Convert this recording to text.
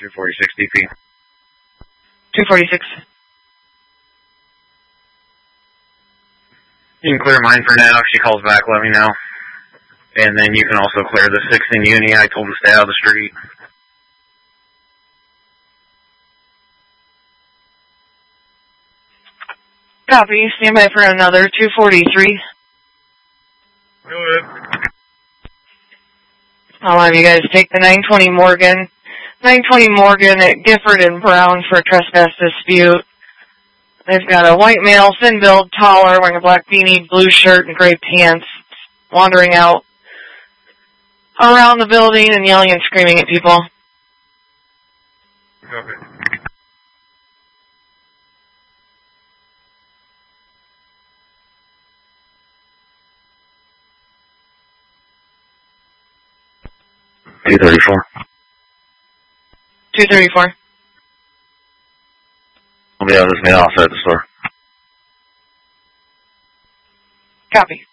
246 DP. 246. You can clear mine for now. If she calls back, let me know. And then you can also clear the 6 in Uni. I told him to stay out of the street. Copy. Stand by for another 243. Go ahead. I'll have you guys take the 920 Morgan. 920 Morgan at Gifford and Brown for a trespass dispute. They've got a white male, thin build, taller, wearing a black beanie, blue shirt, and gray pants, wandering out around the building and yelling and screaming at people. Copy. $234. 234. I'll be out of this mail outside the store. Copy.